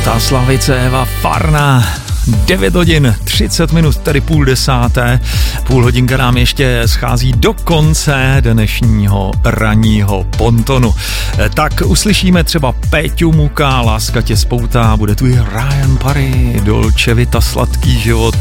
Zlatá slavice Eva Farná. 9 hodin 30 minut, tedy 9:30. Půl hodinka nám ještě schází do konce dnešního ranního pontonu. Tak uslyšíme třeba Péťu Muka, Láska tě spoutá, bude tu i Ryan Parry, Dolce Vita, Sladký život,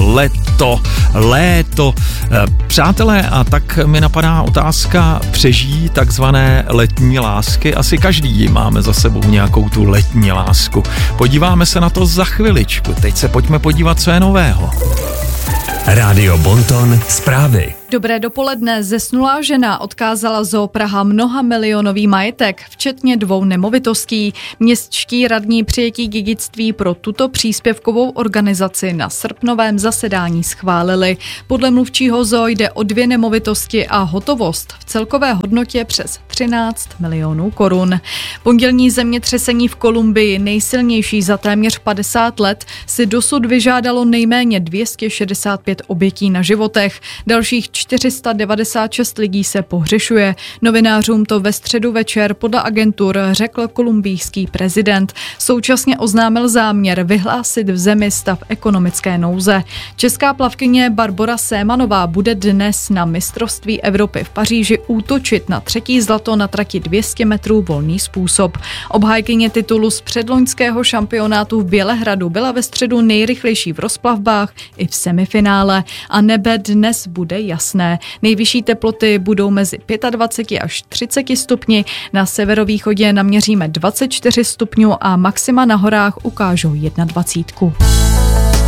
léto. Přátelé, a tak mi napadá otázka, přežijí takzvané letní lásky? Asi každý máme za sebou nějakou tu letní lásku. Podíváme se na to za chviličku. Teď se pojďme podívat, co je nového. Rádio Bonton zprávy. Dobré dopoledne. Zesnulá žena odkázala Zoo Praha mnohamilionový majetek, včetně 2 nemovitostí. Městští radní přijetí dědictví pro tuto příspěvkovou organizaci na srpnovém zasedání schválili. Podle mluvčího Zoo jde o 2 nemovitosti a hotovost v celkové hodnotě přes 13 milionů korun. Pondělní zemětřesení v Kolumbii, nejsilnější za téměř 50 let, si dosud vyžádalo nejméně 265 obětí na životech. Dalších 496 lidí se pohřešuje. Novinářům to ve středu večer podle agentur řekl kolumbijský prezident. Současně oznámil záměr vyhlásit v zemi stav ekonomické nouze. Česká plavkyně Barbora Sémanová bude dnes na mistrovství Evropy v Paříži útočit na 3. zlato na trati 200 metrů volný způsob. Obhájkyně titulu z předloňského šampionátu v Bělehradu byla ve středu nejrychlejší v rozplavbách i v semifinále a nebe dnes bude jasné. Nejvyšší teploty budou mezi 25 až 30 stupni, na severovýchodě naměříme 24 stupňů a maxima na horách ukážou 21.